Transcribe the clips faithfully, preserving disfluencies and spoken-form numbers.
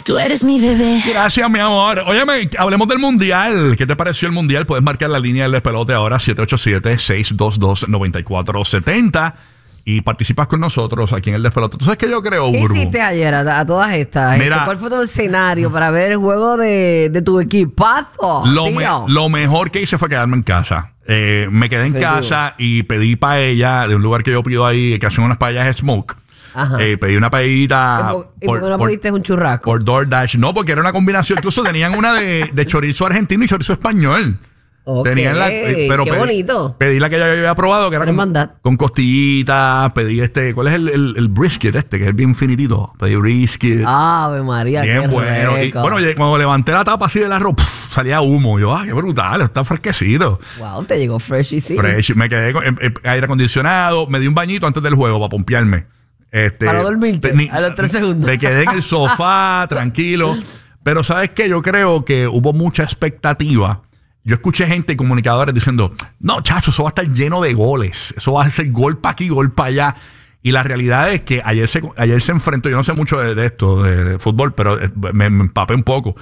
Tú eres mi bebé. Gracias, mi amor. Óyeme, hablemos del Mundial. ¿Qué te pareció el Mundial? Puedes marcar la línea del despelote ahora, siete ocho siete, seis dos dos, nueve cuatro siete cero. Y participas con nosotros aquí en el despelote. ¿Tú sabes qué yo creo, ¿Qué Burbu? hiciste ayer a, a todas estas? Mira, ¿Cuál fue tu escenario para ver el juego de, de tu equipazo? Lo, me, lo mejor que hice fue quedarme en casa. Eh, me quedé en Pero casa y pedí paella de un lugar que yo pido ahí, que hacen unas paellas Smoke. Eh, pedí una paellita. ¿Y por qué no pediste un churrasco? Por DoorDash. No, porque era una combinación. Incluso tenían una de, de chorizo argentino y chorizo español. Okay, Tenían la, eh, pero qué pedí, bonito. Pedí la que ya había probado, que era con, con costillitas. Pedí este, ¿cuál es el, el, el brisket este? Que es bien finitito. Pedí brisket. Ave María, bien qué bueno. Y, bueno, cuando levanté la tapa así del arroz, pff, salía humo. Yo, ah, qué brutal, está fresquecito. Wow, te llegó fresh y sí. Fresh. Me quedé con eh, eh, aire acondicionado. Me di un bañito antes del juego para pompearme. Este, para dormirte ni, a los tres segundos. Me quedé en el sofá, tranquilo. Pero ¿sabes qué? Yo creo que hubo mucha expectativa. Yo escuché gente y comunicadores diciendo, no, chacho, eso va a estar lleno de goles. Eso va a ser gol para aquí, gol para allá. Y la realidad es que ayer se, ayer se enfrentó, yo no sé mucho de, de esto, de, de fútbol, pero me, me empapé un poco.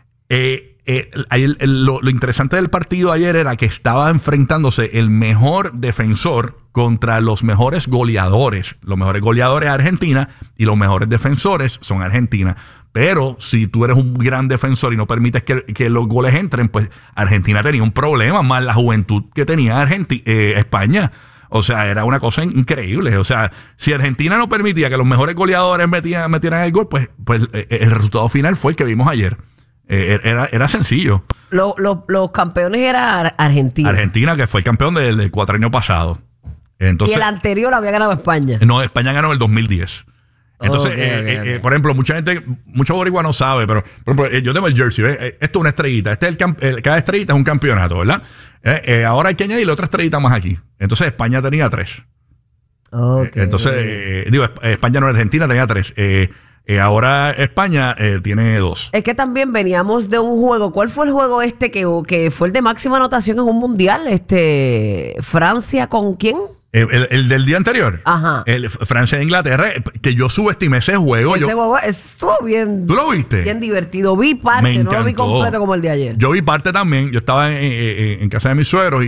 Eh, eh, ayer, el, lo, lo interesante del partido ayer era que estaba enfrentándose el mejor defensor contra los mejores goleadores. Los mejores goleadores Argentina y los mejores defensores son Argentina. Pero si tú eres un gran defensor y no permites que, que los goles entren, pues Argentina tenía un problema, más la juventud que tenía Argentina, eh, España. O sea, era una cosa increíble. O sea, si Argentina no permitía que los mejores goleadores metían, metieran el gol, pues, pues eh, el resultado final fue el que vimos ayer. Eh, era, era sencillo. Lo, lo, los campeones era Argentina. Argentina, que fue el campeón del, del cuatrienio pasado. Entonces, y el anterior lo había ganado España. No, España ganó en el dos mil diez. Entonces, okay, eh, okay, eh, okay. Eh, por ejemplo, mucha gente, mucho boricua no sabe, pero por ejemplo, eh, yo tengo el jersey, ¿ves? Eh, esto es una estrellita. Este es el, camp el cada estrellita es un campeonato, ¿verdad? Eh, eh, ahora hay que añadirle otra estrellita más aquí. Entonces, España tenía tres. Okay. Eh, entonces, eh, digo, España no, Argentina tenía tres. Eh, eh, ahora España eh, tiene dos. Es que también veníamos de un juego. ¿Cuál fue el juego este que, que fue el de máxima anotación en un mundial? Este, Francia, ¿con quién? El, el, el del día anterior. Ajá. El Francia e Inglaterra, que yo subestimé ese juego. Ese yo, juego estuvo bien. ¿Tú lo viste? Bien divertido. Vi parte, Me no lo vi encantó. completo como el de ayer. Yo vi parte también. Yo estaba en, en, en casa de mis suegros.